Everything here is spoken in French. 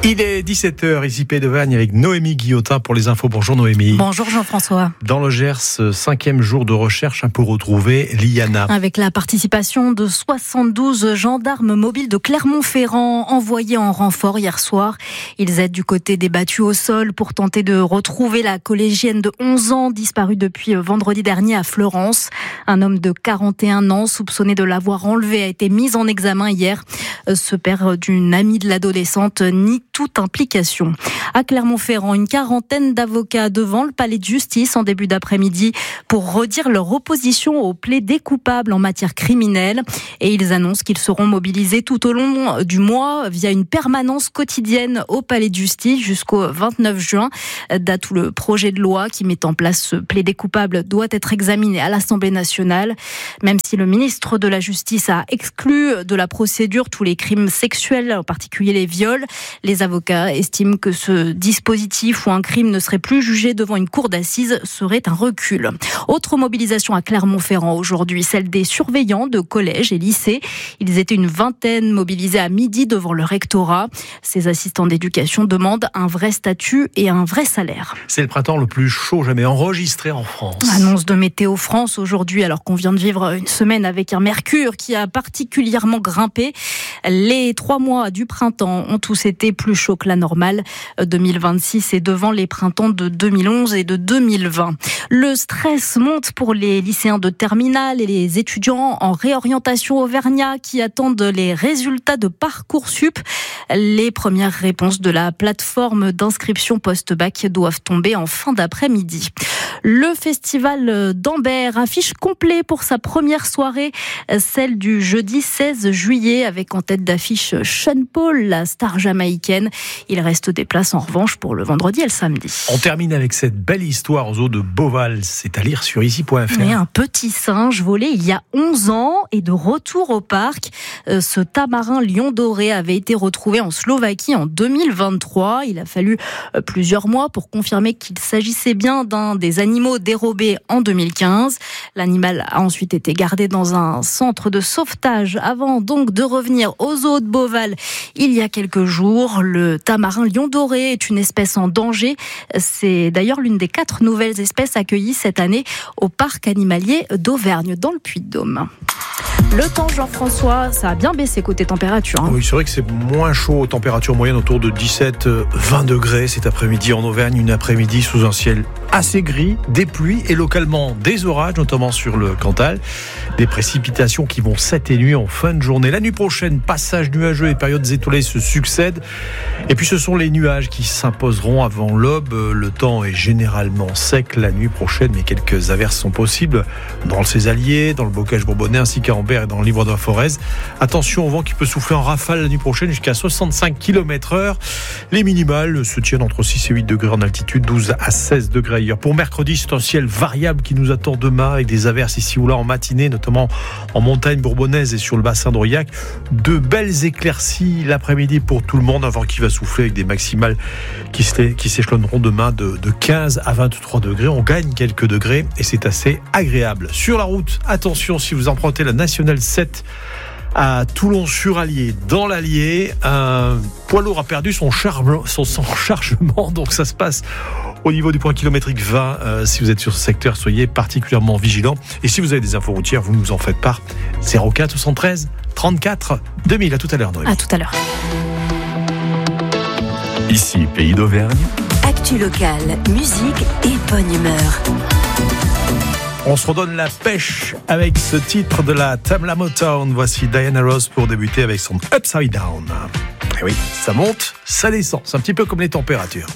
Il est 17h, ici Pays d'Auvergne avec Noémie Guillotin pour les infos. Bonjour Noémie. Bonjour Jean-François. Dans le Gers, 5e jour de recherche pour retrouver Liana. Avec la participation de 72 gendarmes mobiles de Clermont-Ferrand envoyés en renfort hier soir. Ils aident du côté des battus au sol pour tenter de retrouver la collégienne de 11 ans disparue depuis vendredi dernier à Fleurance. Un homme de 41 ans soupçonné de l'avoir enlevée a été mis en examen hier. Ce père d'une amie de l'adolescente nie toute implication. À Clermont-Ferrand, une quarantaine d'avocats devant le palais de justice en début d'après-midi pour redire leur opposition aux plaidés coupables en matière criminelle. Et ils annoncent qu'ils seront mobilisés tout au long du mois via une permanence quotidienne au palais de justice jusqu'au 29 juin. Date où le projet de loi qui met en place ce plaidé coupable doit être examiné à l'Assemblée nationale. Même si le ministre de la Justice a exclu de la procédure tous les crimes sexuels, en particulier les viols, les avocats estiment que ce dispositif où un crime ne serait plus jugé devant une cour d'assises serait un recul. Autre mobilisation à Clermont-Ferrand aujourd'hui, celle des surveillants de collèges et lycées. Ils étaient une vingtaine mobilisés à midi devant le rectorat. Ces assistants d'éducation demandent un vrai statut et un vrai salaire. C'est le printemps le plus chaud jamais enregistré en France. Annonce de Météo France aujourd'hui, alors qu'on vient de vivre une semaine avec un mercure qui a particulièrement grimpé. Les 3 mois du printemps ont tous été plus chauds que la normale. 2026 est devant les printemps de 2011 et de 2020. Le stress monte pour les lycéens de terminale et les étudiants en réorientation auvergnat qui attendent les résultats de Parcoursup. Les premières réponses de la plateforme d'inscription post-bac doivent tomber en fin d'après-midi. Le festival d'Ambert affiche complet pour sa première soirée, celle du jeudi 16 juillet, avec en tête d'affiche Sean Paul, la star jamaïcaine. Il reste des places en revanche pour le vendredi et le samedi. On termine avec cette belle histoire aux eaux de Beauval. C'est à lire sur ici.fr. Et un petit singe volé il y a 11 ans et de retour au parc. Ce tamarin lion doré avait été retrouvé en Slovaquie en 2023. Il a fallu plusieurs mois pour confirmer qu'il s'agissait bien d'un des animaux dérobés en 2015. L'animal a ensuite été gardé dans un centre de sauvetage avant donc de revenir aux eaux de Beauval il y a quelques jours. Le tamarin lion doré est une espèce en danger. C'est d'ailleurs l'une des 4 nouvelles espèces accueillies cette année au parc animalier d'Auvergne dans le Puy-de-Dôme. Le temps, Jean-François, ça a bien baissé côté température. Oui, c'est vrai que c'est moins chaud, température moyenne autour de 17-20 degrés cet après-midi en Auvergne. Une après-midi sous un ciel assez gris, des pluies et localement des orages, notamment sur le Cantal. Des précipitations qui vont s'atténuer en fin de journée. La nuit prochaine, passage nuageux et périodes étoilées se succèdent. Et puis ce sont les nuages qui s'imposeront avant l'aube. Le temps est généralement sec la nuit prochaine, mais quelques averses sont possibles dans le Césalier, dans le Bocage bourbonnais ainsi qu'à Ambert et dans le Livre de la Forez. Attention au vent qui peut souffler en rafale la nuit prochaine jusqu'à 65 km/h. Les minimales se tiennent entre 6 et 8 degrés en altitude, 12 à 16 degrés ailleurs. Pour mercredi, c'est un ciel variable qui nous attend demain avec des averses ici ou là en matinée, notamment en montagne bourbonnaise et sur le bassin d'Aurillac. De belles éclaircies l'après-midi pour tout le monde, un vent qui va souffler avec des maximales qui s'échelonneront demain de 15 à 23 degrés. On gagne quelques degrés et c'est assez agréable. Sur la route, attention si vous empruntez la Nationale 7 à Toulon-sur-Allier. Dans l'Allier, un poids lourd a perdu son chargement, donc ça se passe au niveau du point kilométrique 20. Si vous êtes sur ce secteur, soyez particulièrement vigilants. Et si vous avez des infos routières, vous nous en faites part. 04 73 34 2000. À tout à l'heure, Noémie. À tout à l'heure. Ici, Pays d'Auvergne. Actu locale, musique et bonne humeur. On se redonne la pêche avec ce titre de la Tamla Motown. Voici Diana Ross pour débuter avec son Upside Down. Et oui, ça monte, ça descend. C'est un petit peu comme les températures.